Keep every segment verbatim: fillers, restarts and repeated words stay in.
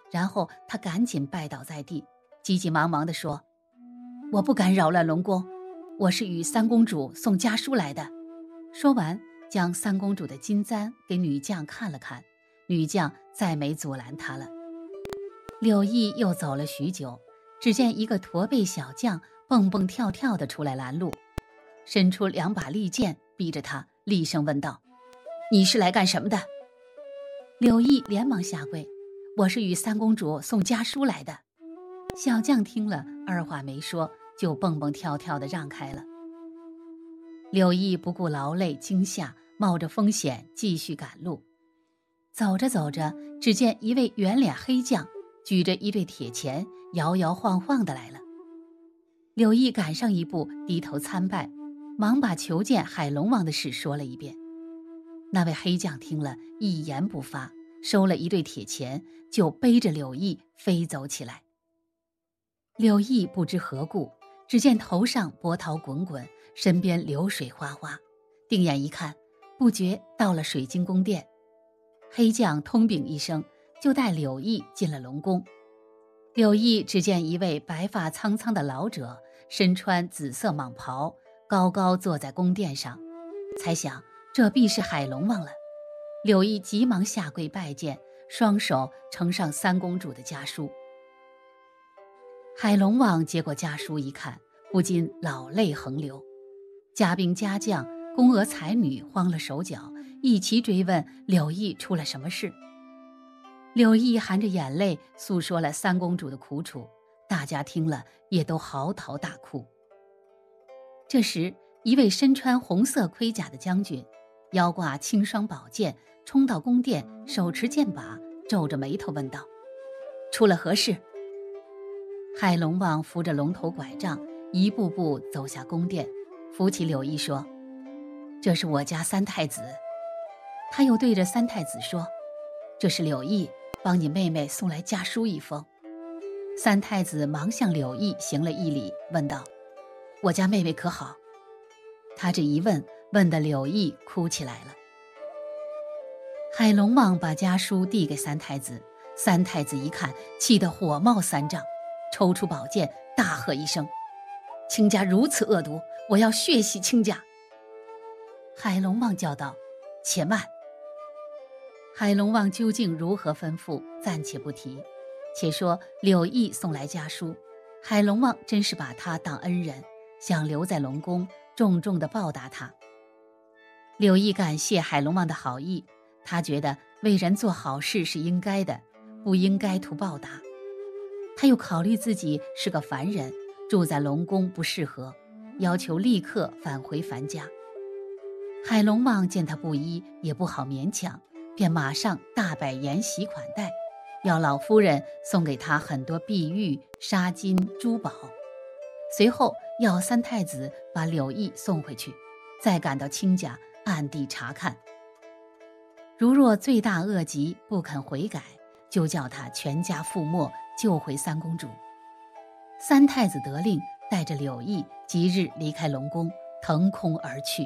然后他赶紧拜倒在地，急急忙忙地说：“我不敢扰乱龙宫，我是与三公主送家书来的。”说完，将三公主的金簪给女将看了看，女将再没阻拦他了。柳毅又走了许久，只见一个驼背小将蹦蹦跳跳地出来拦路，伸出两把利剑逼着他，厉声问道：“你是来干什么的？”柳毅连忙下跪：“我是与三公主送家书来的。”小将听了，二话没说，就蹦蹦跳跳地让开了。柳毅不顾劳累惊吓，冒着风险继续赶路。走着走着，只见一位圆脸黑将举着一对铁钳，摇摇晃晃地来了。柳毅赶上一步，低头参拜，忙把求见海龙王的事说了一遍。那位黑将听了，一言不发，收了一对铁钳，就背着柳毅飞走起来。柳毅不知何故，只见头上波涛滚滚，身边流水哗哗，定眼一看，不觉到了水晶宫殿。黑将通禀一声，就带柳毅进了龙宫。柳毅只见一位白发苍苍的老者，身穿紫色蟒袍，高高坐在宫殿上，猜想这必是海龙王了。柳毅急忙下跪拜见，双手呈上三公主的家书。海龙王接过家书一看，不禁老泪横流。家兵家将、宫娥才女慌了手脚，一齐追问柳毅出了什么事。柳毅含着眼泪诉说了三公主的苦楚，大家听了也都嚎啕大哭。这时，一位身穿红色盔甲的将军，腰挂青双宝剑，冲到宫殿，手持剑把，皱着眉头问道：“出了何事？”海龙王扶着龙头拐杖，一步步走下宫殿，扶起柳毅说：“这是我家三太子。”他又对着三太子说：“这是柳毅帮你妹妹送来家书一封。”三太子忙向柳毅行了一礼，问道：“我家妹妹可好？”他这一问，问得柳毅哭起来了。海龙王把家书递给三太子，三太子一看，气得火冒三丈，抽出宝剑，大喝一声：“亲家如此恶毒，我要血洗亲家！”海龙王叫道：“且慢！”海龙王究竟如何吩咐，暂且不提。且说柳毅送来家书，海龙王真是把他当恩人，想留在龙宫，重重地报答他。柳毅感谢海龙王的好意，他觉得为人做好事是应该的，不应该图报答。他又考虑自己是个凡人，住在龙宫不适合，要求立刻返回樊家。海龙王见他不依，也不好勉强，便马上大摆筵席款待，要老夫人送给他很多碧玉、纱巾、珠宝。随后要三太子把柳毅送回去，再赶到亲家暗地查看。如若罪大恶极不肯悔改，就叫他全家覆没，救回三公主。三太子得令，带着柳毅即日离开龙宫，腾空而去。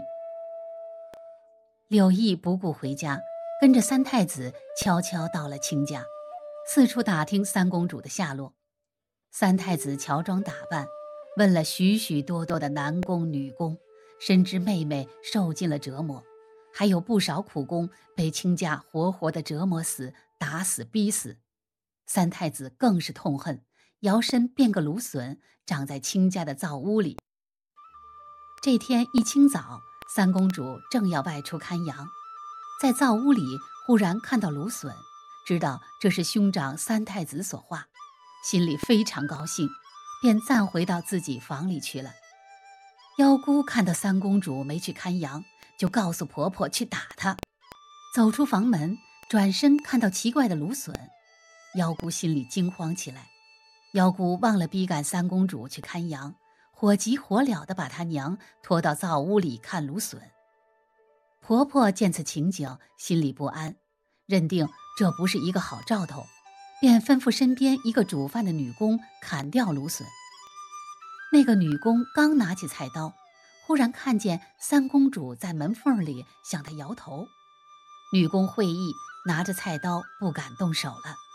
柳毅不顾回家，跟着三太子悄悄到了亲家，四处打听三公主的下落。三太子乔装打扮，问了许许多多的男工女工，深知妹妹受尽了折磨，还有不少苦工被亲家活活的折磨死、打死、逼死。三太子更是痛恨，摇身变个芦笋，长在亲家的灶屋里。这天一清早，三公主正要外出看羊，在灶屋里忽然看到芦笋，知道这是兄长三太子所化，心里非常高兴，便暂回到自己房里去了。幺姑看到三公主没去看羊，就告诉婆婆去打她。走出房门，转身看到奇怪的芦笋，幺姑心里惊慌起来。幺姑忘了逼赶三公主去看羊，火急火燎地把她娘拖到灶屋里看芦笋。婆婆见此情景，心里不安，认定这不是一个好兆头，便吩咐身边一个煮饭的女工砍掉芦笋。那个女工刚拿起菜刀，忽然看见三公主在门缝里向她摇头。女工会意，拿着菜刀不敢动手了。